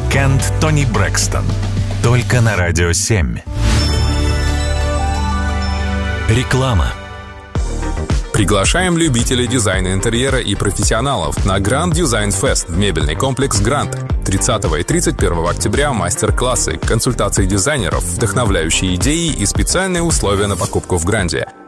Кент Тони Брэкстон. Только на Радио 7. Реклама. Приглашаем любителей дизайна интерьера и профессионалов на Grand Design Fest в мебельный комплекс «Грант». 30 и 31 октября мастер-классы, консультации дизайнеров, вдохновляющие идеи и специальные условия на покупку в «Гранде».